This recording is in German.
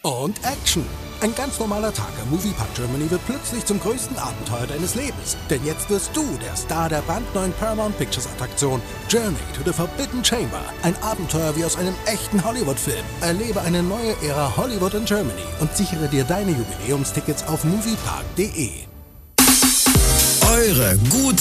und Action. Ein ganz normaler Tag am Moviepark Germany wird plötzlich zum größten Abenteuer deines Lebens. Denn jetzt wirst du der Star der brandneuen Paramount Pictures Attraktion Journey to the Forbidden Chamber. Ein Abenteuer wie aus einem echten Hollywood-Film. Erlebe eine neue Ära Hollywood in Germany und sichere dir deine Jubiläumstickets auf moviepark.de. Eure gut